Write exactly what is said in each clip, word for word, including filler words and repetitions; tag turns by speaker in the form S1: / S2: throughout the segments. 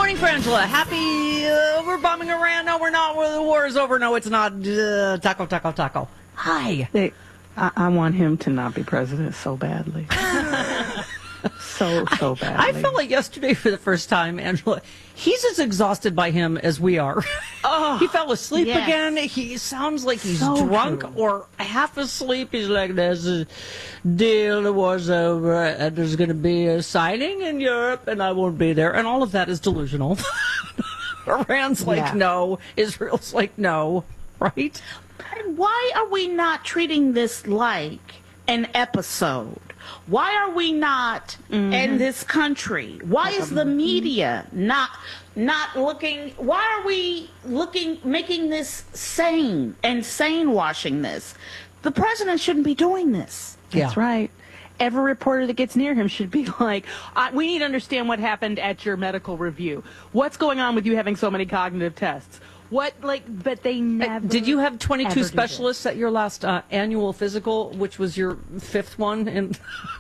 S1: morning, Frangela. Happy, uh, we're bombing Iran. No, we're not. Well, the war is over. No, it's not. Uh, taco, taco, taco. Hi.
S2: They, I, I want him to not be president so badly. so, so badly.
S1: I felt like yesterday for the first time, Angela, he's as exhausted by him as we are. Oh, he fell asleep
S3: yes.
S1: again. He sounds like he's
S2: So
S1: drunk
S2: true.
S1: or half asleep. He's like, there's a deal, the war's over, and there's going to be a signing in Europe, and I won't be there. And all of that is delusional. Iran's like,
S2: Yeah.
S1: no. Israel's like, no. Right?
S3: And why are we not treating this like an episode? Why are we not
S2: Mm-hmm.
S3: in this country? Why is the media not not looking? Why are we looking making this sane and sane washing this? The president shouldn't be doing this.
S2: That's
S1: Yeah.
S2: right. Every reporter that gets near him should be like, uh, we need to understand what happened at your medical review. What's going on with you having so many cognitive tests? What, like, but they never.
S1: Did you have
S2: ever
S1: twenty-two
S2: do this.
S1: specialists at your last uh, annual physical, which was your fifth one? And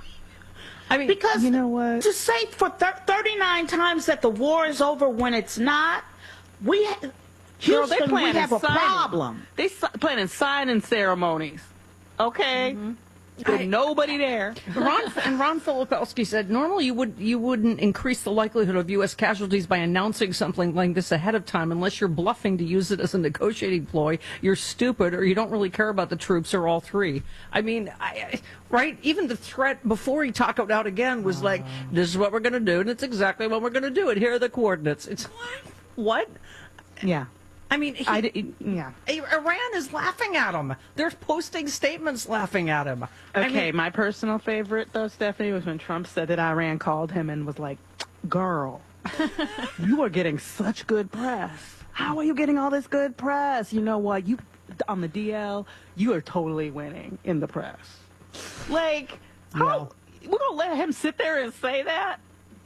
S1: I mean,
S3: Because
S2: You know what?
S3: to say for thir- thirty-nine times that the war is over when it's not, we ha-
S2: Girl,
S3: Houston,
S2: they
S3: we
S2: planning
S3: have a
S2: signing.
S3: problem.
S2: They si- planning signing ceremonies. Okay?
S1: Mm-hmm.
S2: With nobody there.
S1: Ron and Ron Filipowski said normally you would you wouldn't increase the likelihood of U S casualties by announcing something like this ahead of time unless you're bluffing to use it as a negotiating ploy. You're stupid, or you don't really care about the troops, or all three. I mean, I, I- right? Even the threat before he talked it out again was like, "This is what we're going to do, and it's exactly what we're going to do, and here are the coordinates." It's like, what?
S2: Yeah.
S1: I mean, he,
S2: I d- yeah.
S1: Iran is laughing at him. They're posting statements laughing at him. I
S2: Okay,
S1: mean,
S2: my personal favorite, though, Stephanie, was when Trump said that Iran called him and was like, girl, you are getting such good press. How are you getting all this good press? You know what? You, on the D L, you are totally winning in the press. Like, how, we're going to let him sit there and say that?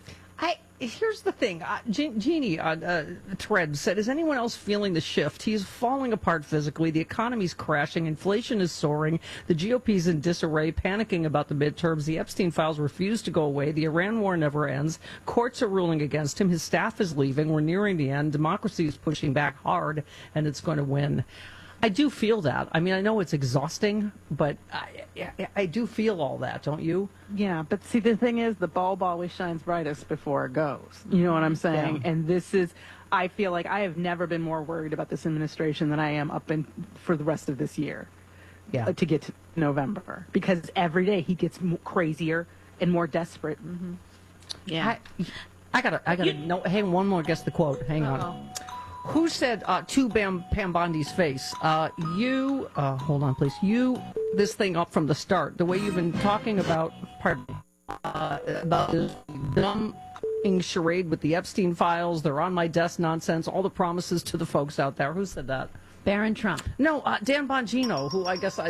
S1: I here's the thing. Uh, Je- Jeannie on uh, Thread said, "Is anyone else feeling the shift? He's falling apart physically. The economy's crashing. Inflation is soaring. The G O P's in disarray, panicking about the midterms. The Epstein files refuse to go away. The Iran war never ends. Courts are ruling against him. His staff is leaving. We're nearing the end. Democracy is pushing back hard, and it's going to win." I do feel that. I mean, I know it's exhausting, but I, I, I do feel all that, don't you?
S2: Yeah, but see, the thing is, the bulb always shines brightest before it goes. You know what I'm saying?
S1: Yeah.
S2: And this is, I feel like I have never been more worried about this administration than I am up in for the rest of this year.
S1: Yeah.
S2: uh, to get to November, because every day he gets more crazier and more desperate. Mm-hmm.
S3: Yeah.
S1: I, I gotta, I gotta, no, hang one more, guess the quote. Hang on. Who said uh, to Bam Pam Bondi's face? Uh, you, uh, hold on, please. You, this thing up from the start, the way you've been talking about, pardon me, uh, about this dumb charade with the Epstein files, they're on my desk nonsense, all the promises to the folks out there. Who said that?
S4: Barron Trump.
S1: No, uh, Dan Bongino, who I guess I